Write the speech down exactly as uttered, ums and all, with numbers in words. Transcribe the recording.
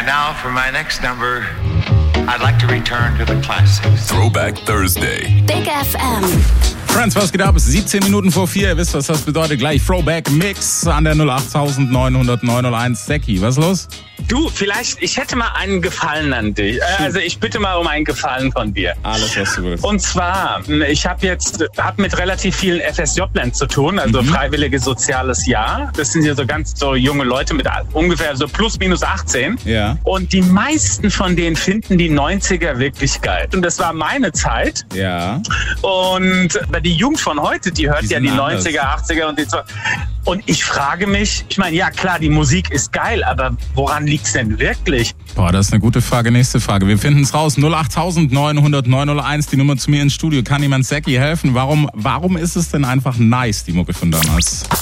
And now for my next number, I'd like to return to the classics. Throwback Thursday. Big F M. Friends, was geht ab? Es ist siebzehn Minuten vor vier. Ihr wisst, was das bedeutet. Gleich Throwback Mix an der null acht neun null null neun null eins. Säcki, was ist los? Du, vielleicht, ich hätte mal einen Gefallen an dich. Also ich bitte mal um einen Gefallen von dir. Alles, was du willst. Und zwar, ich habe jetzt hab mit relativ vielen F S J-Lern zu tun, also mhm. Freiwillige Soziales Jahr. Das sind ja so ganz so junge Leute mit ungefähr so plus minus achtzehn. Ja. Und die meisten von denen finden die neunziger wirklich geil. Und das war meine Zeit. Ja. Und die Jugend von heute, die hört die ja die anders. neunziger, achtziger und die so. Und ich frage mich, ich meine, ja klar, die Musik ist geil, aber woran liegt's denn wirklich? Boah, das ist eine gute Frage. Nächste Frage. Wir finden es raus. null acht neun null null neun null eins, die Nummer zu mir ins Studio. Kann jemand Säcki helfen? Warum, warum ist es denn einfach nice, die Mucke von damals?